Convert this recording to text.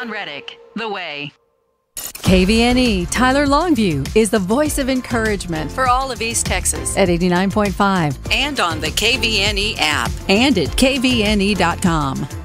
John Reddick, The Way. KVNE Tyler Longview is the voice of encouragement for all of East Texas at 89.5 And on the KVNE app. and at kvne.com.